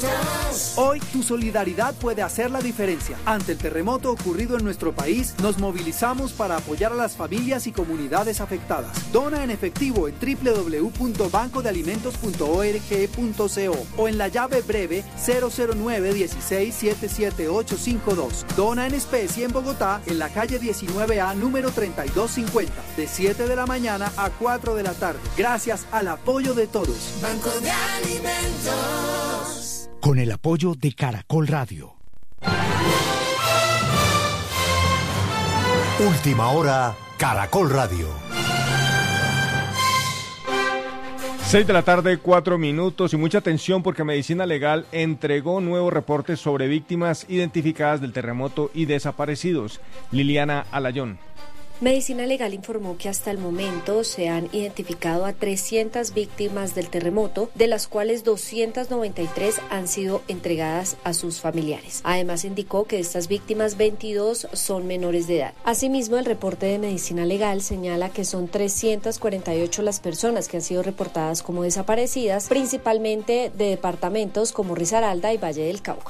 Hoy tu solidaridad puede hacer la diferencia. Ante el terremoto ocurrido en nuestro país, nos movilizamos para apoyar a las familias y comunidades afectadas. Dona en efectivo en www.bancodealimentos.org.co o en la llave breve 009-16-77852. Dona en especie en Bogotá, en la calle 19A, número 3250, de 7 de la mañana a 4 de la tarde. Gracias al apoyo de todos. Banco de Alimentos. Con el apoyo de Caracol Radio. Última hora, Caracol Radio. 6 de la tarde, 4 minutos, y mucha atención porque Medicina Legal entregó nuevos reportes sobre víctimas identificadas del terremoto y desaparecidos. Liliana Alayón. Medicina Legal informó que hasta el momento se han identificado a 300 víctimas del terremoto, de las cuales 293 han sido entregadas a sus familiares. Además, indicó que de estas víctimas, 22 son menores de edad. Asimismo, el reporte de Medicina Legal señala que son 348 las personas que han sido reportadas como desaparecidas, principalmente de departamentos como Risaralda y Valle del Cauca.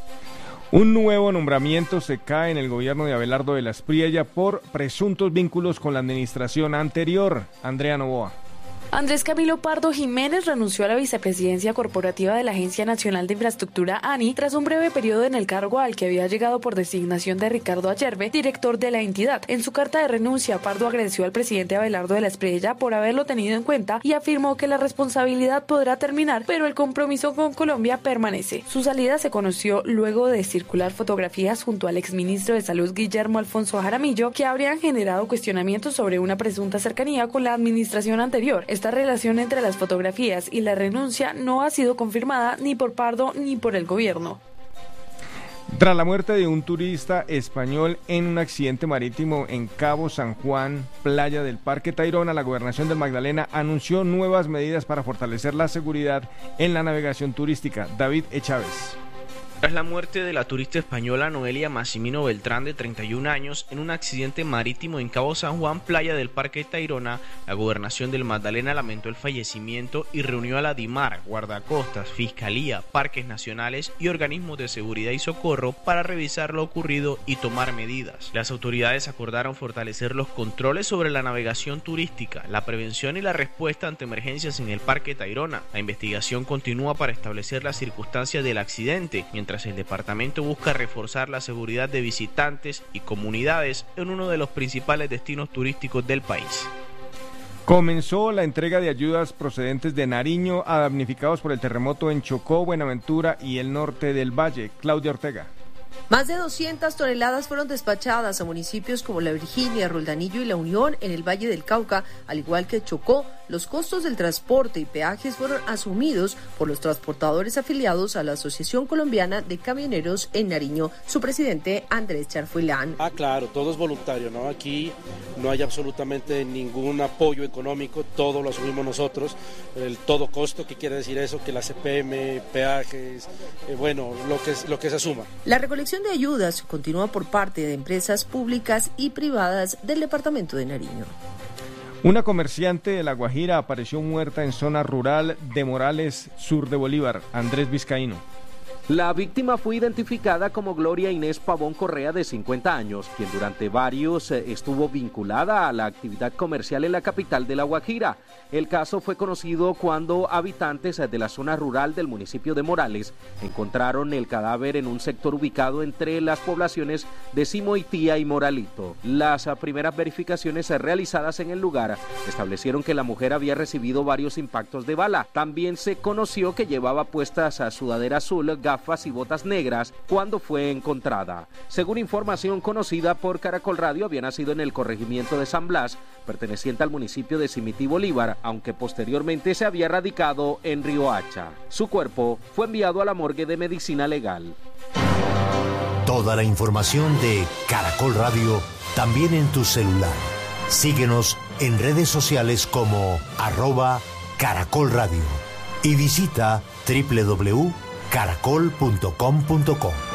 Un nuevo nombramiento se cae en el gobierno de Abelardo de la Espriella por presuntos vínculos con la administración anterior. Andrea Novoa. Andrés Camilo Pardo Jiménez renunció a la vicepresidencia corporativa de la Agencia Nacional de Infraestructura ANI tras un breve periodo en el cargo al que había llegado por designación de Ricardo Ayerbe, director de la entidad. En su carta de renuncia, Pardo agradeció al presidente Abelardo de la Espriella por haberlo tenido en cuenta y afirmó que la responsabilidad podrá terminar, pero el compromiso con Colombia permanece. Su salida se conoció luego de circular fotografías junto al exministro de Salud Guillermo Alfonso Jaramillo que habrían generado cuestionamientos sobre una presunta cercanía con la administración anterior. Esta relación entre las fotografías y la renuncia no ha sido confirmada ni por Pardo ni por el gobierno. Tras la muerte de un turista español en un accidente marítimo en Cabo San Juan, playa del Parque Tayrona, la Gobernación del Magdalena anunció nuevas medidas para fortalecer la seguridad en la navegación turística. David Chávez. Tras la muerte de la turista española Noelia Massimino Beltrán, de 31 años, en un accidente marítimo en Cabo San Juan, playa del Parque Tayrona, la Gobernación del Magdalena lamentó el fallecimiento y reunió a la DIMAR, guardacostas, Fiscalía, Parques Nacionales y organismos de seguridad y socorro para revisar lo ocurrido y tomar medidas. Las autoridades acordaron fortalecer los controles sobre la navegación turística, la prevención y la respuesta ante emergencias en el Parque Tayrona. La investigación continúa para establecer las circunstancias del accidente, mientras el departamento busca reforzar la seguridad de visitantes y comunidades en uno de los principales destinos turísticos del país. Comenzó la entrega de ayudas procedentes de Nariño a damnificados por el terremoto en Chocó, Buenaventura y el norte del Valle. Claudia Ortega. Más de 200 toneladas fueron despachadas a municipios como La Virginia, Roldanillo y La Unión en el Valle del Cauca, al igual que Chocó. Los costos del transporte y peajes fueron asumidos por los transportadores afiliados a la Asociación Colombiana de Camioneros en Nariño. Su presidente, Andrés Charfuilán. Claro, todo es voluntario, ¿no? Aquí no hay absolutamente ningún apoyo económico, todo lo asumimos nosotros, el todo costo, ¿qué quiere decir eso? Que la CPM, peajes, lo que se asuma. La recolección de ayudas continúa por parte de empresas públicas y privadas del departamento de Nariño. Una comerciante de La Guajira apareció muerta en zona rural de Morales, sur de Bolívar. Andrés Vizcaíno. La víctima fue identificada como Gloria Inés Pavón Correa, de 50 años, quien durante varios estuvo vinculada a la actividad comercial en la capital de La Guajira. El caso fue conocido cuando habitantes de la zona rural del municipio de Morales encontraron el cadáver en un sector ubicado entre las poblaciones de Simoitía y Moralito. Las primeras verificaciones realizadas en el lugar establecieron que la mujer había recibido varios impactos de bala. También se conoció que llevaba puestas a sudadera azul, gafas y botas negras cuando fue encontrada. Según información conocida por Caracol Radio, había nacido en el corregimiento de San Blas, perteneciente al municipio de Simití, Bolívar, aunque posteriormente se había radicado en Riohacha. Su cuerpo fue enviado a la morgue de Medicina Legal. Toda la información de Caracol Radio también en tu celular. Síguenos en redes sociales como @Caracol Radio y visita www.caracol.com.co.